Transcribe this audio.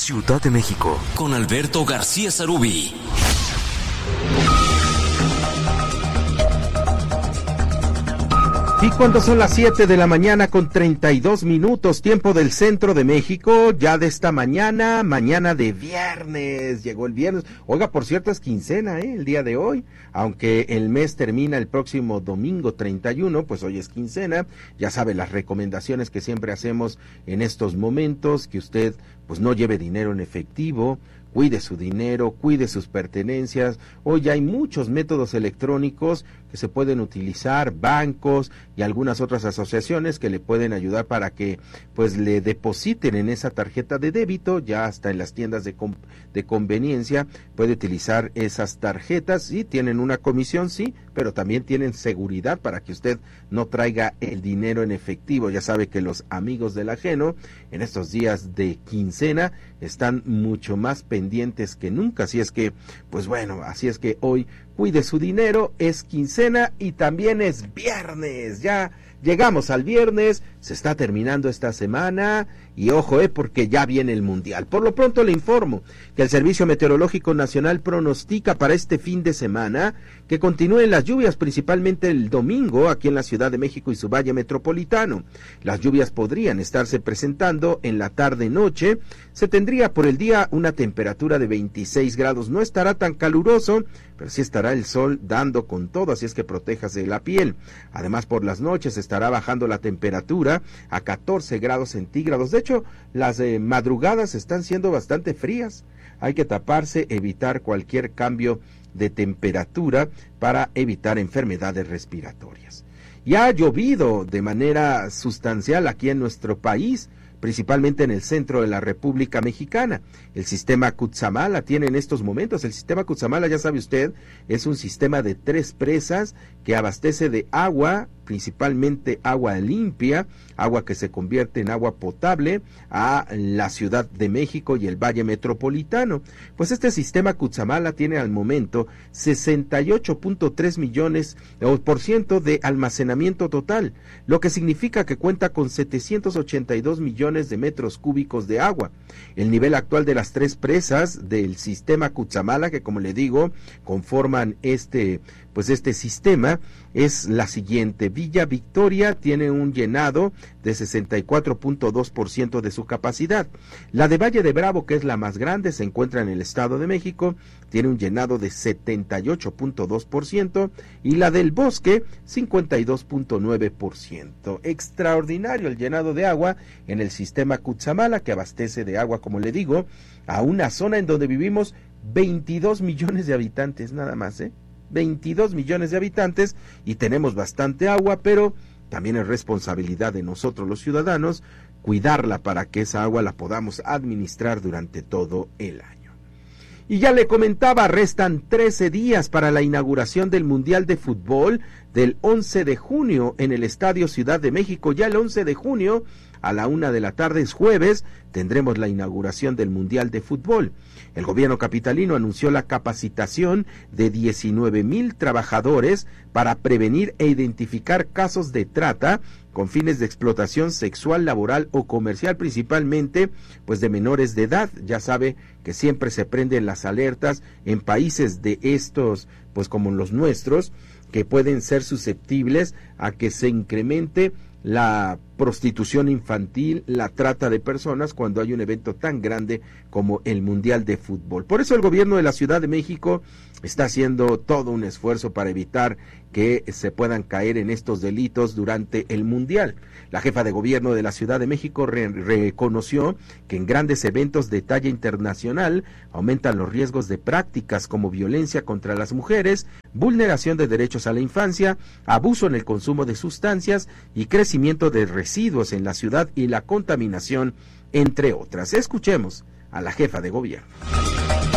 Ciudad de México, con Alberto García Sarubí. Y cuando son las 7 de la mañana con 32 minutos, tiempo del centro de México, ya de esta mañana de viernes, llegó el viernes. Oiga, por cierto, es quincena, el día de hoy, aunque el mes termina el próximo domingo 31, pues hoy es quincena. Ya sabe las recomendaciones que siempre hacemos en estos momentos, que usted pues no lleve dinero en efectivo, cuide su dinero, cuide sus pertenencias. Hoy ya hay muchos métodos electrónicos que se pueden utilizar, bancos y algunas otras asociaciones que le pueden ayudar para que pues le depositen en esa tarjeta de débito. Ya hasta en las tiendas de conveniencia puede utilizar esas tarjetas. Sí, tienen una comisión, sí, pero también tienen seguridad para que usted no traiga el dinero en efectivo. Ya sabe que los amigos del ajeno en estos días de quincena están mucho más pendientes que nunca. Así es que, pues bueno, así es que hoy cuide su dinero, es quincena y también es viernes. Ya llegamos al viernes, se está terminando esta semana y ojo, porque ya viene el Mundial. Por lo pronto le informo que el Servicio Meteorológico Nacional pronostica para este fin de semana que continúen las lluvias, principalmente el domingo aquí en la Ciudad de México y su valle metropolitano. Las lluvias podrían estarse presentando en la tarde-noche. Se tendría por el día una temperatura de 26 grados. No estará tan caluroso, pero sí estará el sol dando con todo, así es que protéjase la piel. Además, por las noches estará bajando la temperatura a 14 grados centígrados. De hecho, las madrugadas están siendo bastante frías. Hay que taparse, evitar cualquier cambio de temperatura para evitar enfermedades respiratorias. Ya ha llovido de manera sustancial aquí en nuestro país, principalmente en el centro de la República Mexicana. El sistema Cutzamala tiene en estos momentos, el sistema Cutzamala, ya sabe usted, es un sistema de 3 presas que abastece de agua, principalmente agua limpia, agua que se convierte en agua potable a la Ciudad de México y el Valle Metropolitano. Pues este sistema Cutzamala tiene al momento 68.3 millones por ciento de almacenamiento total, lo que significa que cuenta con 782 millones de metros cúbicos de agua. El nivel actual de las 3 presas del sistema Cutzamala, que como le digo, conforman este sistema, es la siguiente. Villa Victoria tiene un llenado de 64.2% de su capacidad. La de Valle de Bravo, que es la más grande, se encuentra en el Estado de México, tiene un llenado de 78.2%, y la del Bosque 52.9%. Extraordinario el llenado de agua en el sistema Cutzamala, que abastece de agua, como le digo, a una zona en donde vivimos 22 millones de habitantes, nada más, 22 millones de habitantes, y tenemos bastante agua, pero también es responsabilidad de nosotros los ciudadanos cuidarla para que esa agua la podamos administrar durante todo el año. Y ya le comentaba, restan 13 días para la inauguración del Mundial de Fútbol del 11 de junio en el Estadio Ciudad de México. Ya el 11 de junio a la 1 de la tarde, es jueves, tendremos la inauguración del Mundial de Fútbol. El gobierno capitalino anunció la capacitación de 19,000 trabajadores para prevenir e identificar casos de trata con fines de explotación sexual, laboral o comercial, principalmente pues de menores de edad. Ya sabe que siempre se prenden las alertas en países de estos, pues como los nuestros, que pueden ser susceptibles a que se incremente la prostitución infantil, la trata de personas cuando hay un evento tan grande como el Mundial de Fútbol. Por eso el gobierno de la Ciudad de México está haciendo todo un esfuerzo para evitar que se puedan caer en estos delitos durante el Mundial. La jefa de gobierno de la Ciudad de México reconoció que en grandes eventos de talla internacional aumentan los riesgos de prácticas como violencia contra las mujeres, vulneración de derechos a la infancia, abuso en el consumo de sustancias y crecimiento de residuos en la ciudad y la contaminación, entre otras. Escuchemos a la jefa de gobierno.